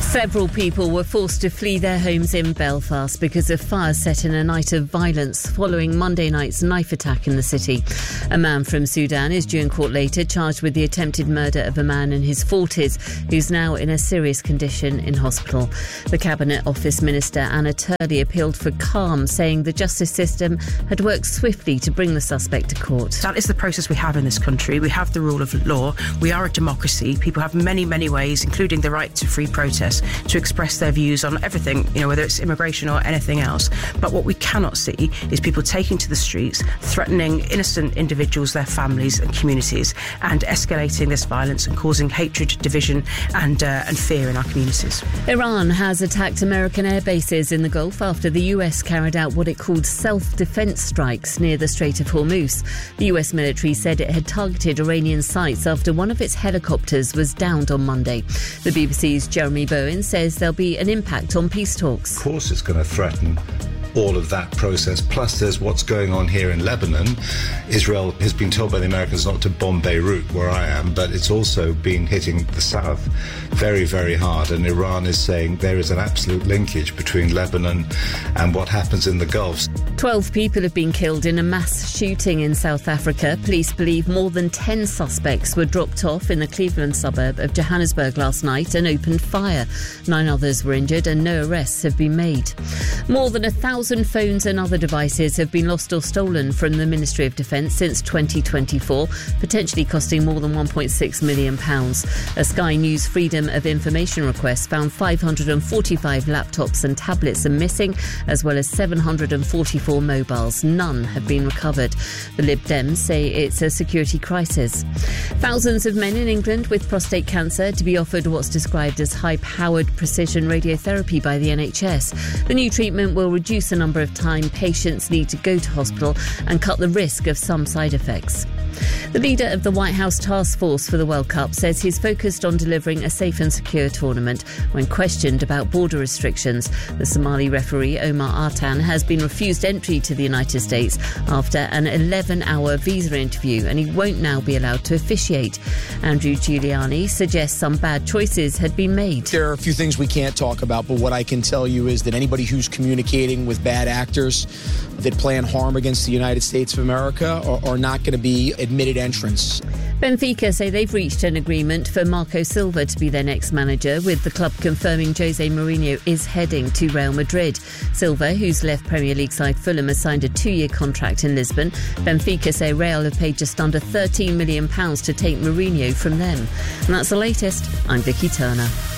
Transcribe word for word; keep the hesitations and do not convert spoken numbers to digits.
Several people were forced to flee their homes in Belfast because of fires set in a night of violence following Monday night's knife attack in the city. A man from Sudan is due in court later, charged with the attempted murder of a man in his forties who's now in a serious condition in hospital. The Cabinet Office Minister Anna Turley appealed for calm, saying the justice system had worked swiftly to bring the suspect to court. That is the process we have in this country. We have the rule of law. We are a democracy. People have many, many ways, including the right to free protest, to express their views on everything, you know, whether it's immigration or anything else. But what we cannot see is people taking to the streets, threatening innocent individuals, their families and communities, and escalating this violence and causing hatred, division and, uh, and fear in our communities. Iran has attacked American air bases in the Gulf after the U S carried out what it called self-defense strikes near the Strait of Hormuz. The U S military said it had targeted Iranian sites after one of its helicopters was downed on Monday. The B B C's Jeremy Bowen says there'll be an impact on peace talks. Of course it's going to threaten all of that process. Plus there's what's going on here in Lebanon. Israel has been told by the Americans not to bomb Beirut, where I am, but it's also been hitting the south very, very hard. And Iran is saying there is an absolute linkage between Lebanon and what happens in the Gulf. Twelve people have been killed in a mass shooting in South Africa. Police believe more than ten suspects were dropped off in the Cleveland suburb of Johannesburg last night and opened fire. Nine others were injured and no arrests have been made. More than a thousand phones and other devices have been lost or stolen from the Ministry of Defence since twenty twenty-four, potentially costing more than one point six million pounds. A Sky News Freedom of Information request found five hundred forty-five laptops and tablets are missing, as well as seven hundred forty-four mobiles. None have been recovered. The Lib Dems say it's a security crisis. Thousands of men in England with prostate cancer to be offered what's described as high-powered precision radiotherapy by the N H S. The new treatment will reduce the number of time patients need to go to hospital and cut the risk of some side effects. The leader of the White House task force for the World Cup says he's focused on delivering a safe and secure tournament when questioned about border restrictions. The Somali referee Omar Artan has been refused entry to the United States after an eleven-hour visa interview, and he won't now be allowed to officiate. Andrew Giuliani suggests some bad choices had been made. There are a few things we can't talk about, but what I can tell you is that anybody who's communicating with bad actors that plan harm against the United States of America are, are not going to be admitted entrants. Benfica say they've reached an agreement for Marco Silva to be their next manager, with the club confirming Jose Mourinho is heading to Real Madrid. Silva, who's left Premier League side Fulham, has signed a two-year contract in Lisbon. Benfica say Real have paid just under thirteen million pounds to take Mourinho from them. And that's the latest. I'm Vicky Turner.